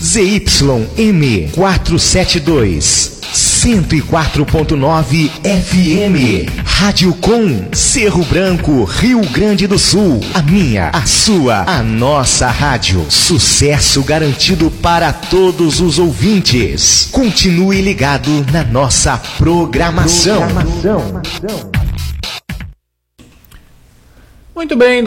ZYM 472, 104.9 FM. Rádio Com, Cerro Branco, Rio Grande do Sul. A minha, a sua, a nossa rádio. Sucesso garantido para todos os ouvintes. Continue ligado na nossa programação. Muito bem,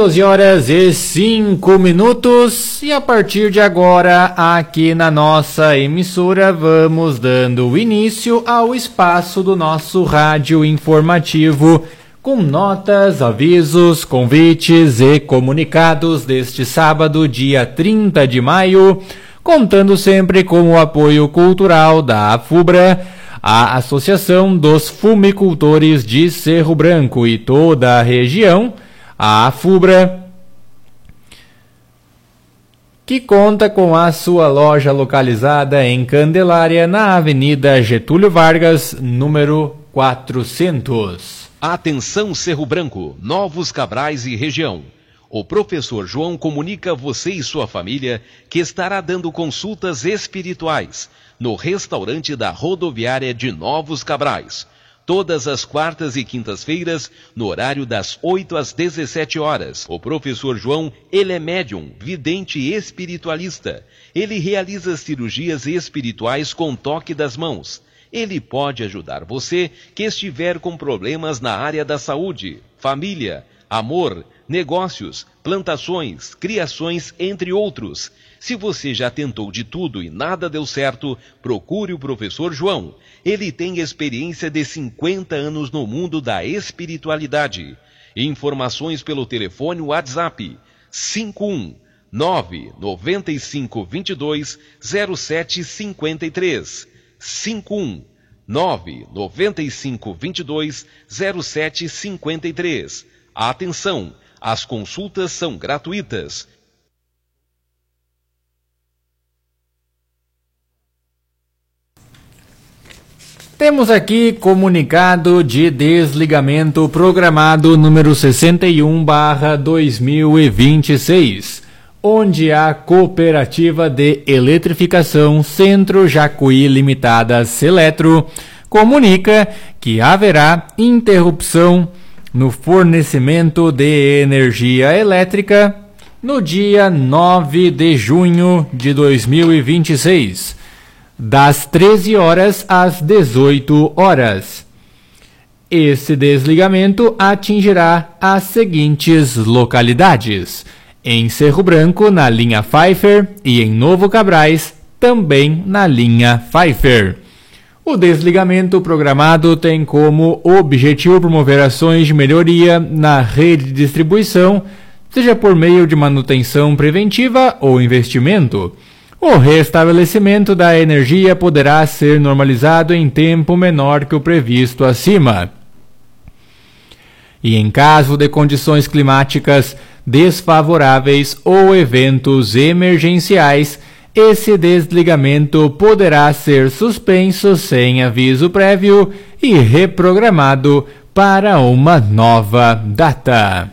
12h05. E a partir de agora, aqui na nossa emissora, vamos dando início ao espaço do nosso rádio informativo, com notas, avisos, convites e comunicados deste sábado, dia 30 de maio, contando sempre com o apoio cultural da AFUBRA, a Associação dos Fumicultores de Cerro Branco e toda a região, a AFUBRA, que conta com a sua loja localizada em Candelária, na Avenida Getúlio Vargas, número 400. Atenção Cerro Branco, Novos Cabrais e região. O professor João comunica a você e sua família que estará dando consultas espirituais no restaurante da rodoviária de Novos Cabrais, todas as quartas e quintas-feiras, no horário das 8 às 17 horas. O professor João, ele é médium, vidente e espiritualista. Ele realiza cirurgias espirituais com toque das mãos. Ele pode ajudar você que estiver com problemas na área da saúde, família, amor, negócios, plantações, criações, entre outros. Se você já tentou de tudo e nada deu certo, procure o professor João. Ele tem experiência de 50 anos no mundo da espiritualidade. Informações pelo telefone WhatsApp 51995220753. 51995220753. Atenção, as consultas são gratuitas. Temos aqui comunicado de desligamento programado número 61/2026, onde a Cooperativa de Eletrificação Centro Jacuí Limitada Seletro comunica que haverá interrupção no fornecimento de energia elétrica no dia 9 de junho de 2026. Das 13 horas às 18 horas. Esse desligamento atingirá as seguintes localidades: em Cerro Branco, na linha Pfeiffer, e em Novo Cabrais, também na linha Pfeiffer. O desligamento programado tem como objetivo promover ações de melhoria na rede de distribuição, seja por meio de manutenção preventiva ou investimento. O restabelecimento da energia poderá ser normalizado em tempo menor que o previsto acima. E em caso de condições climáticas desfavoráveis ou eventos emergenciais, esse desligamento poderá ser suspenso sem aviso prévio e reprogramado para uma nova data.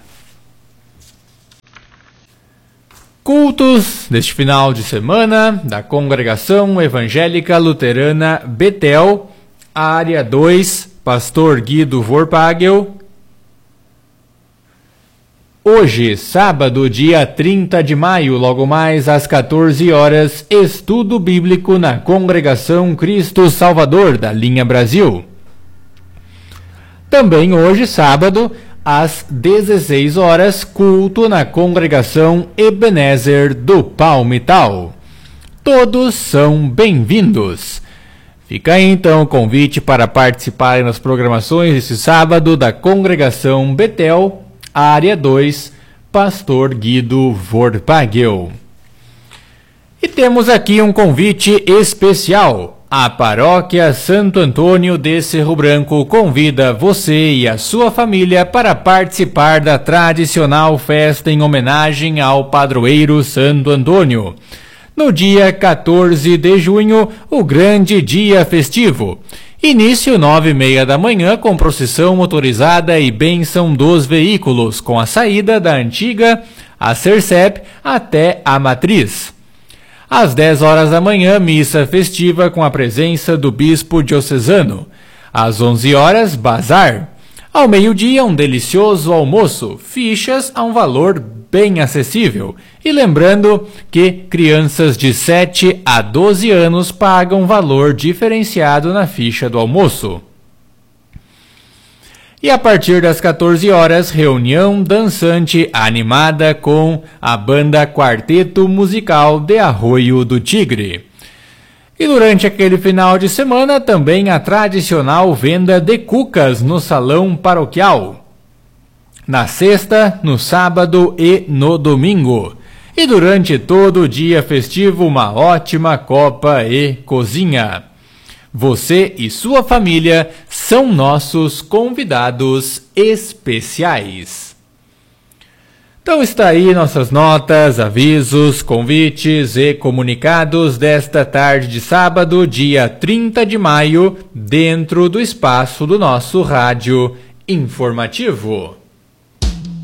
Cultos deste final de semana da Congregação Evangélica Luterana Betel, Área 2, Pastor Guido Vorpagel. Hoje, sábado, dia 30 de maio, logo mais às 14 horas, estudo bíblico na Congregação Cristo Salvador da Linha Brasil. Também hoje, sábado, às 16 horas, culto na Congregação Ebenezer do Palmital. Todos são bem-vindos. Fica aí então o convite para participarem das programações desse sábado da Congregação Betel, Área 2, Pastor Guido Vorpagel. E temos aqui um convite especial. A Paróquia Santo Antônio de Cerro Branco convida você e a sua família para participar da tradicional festa em homenagem ao padroeiro Santo Antônio. No dia 14 de junho, o grande dia festivo. Início 9h30 da manhã com procissão motorizada e bênção dos veículos, com a saída da antiga, a Sercep, até a Matriz. Às 10 horas da manhã, missa festiva com a presença do bispo diocesano. Às 11 horas, bazar. Ao meio-dia, um delicioso almoço, fichas a um valor bem acessível. E lembrando que crianças de 7 a 12 anos pagam valor diferenciado na ficha do almoço. E a partir das 14 horas, reunião dançante animada com a banda Quarteto Musical de Arroio do Tigre. E durante aquele final de semana, também a tradicional venda de cucas no salão paroquial. Na sexta, no sábado e no domingo. E durante todo o dia festivo, uma ótima copa e cozinha. Você e sua família são nossos convidados especiais. Então está aí nossas notas, avisos, convites e comunicados desta tarde de sábado, dia 30 de maio, dentro do espaço do nosso rádio informativo.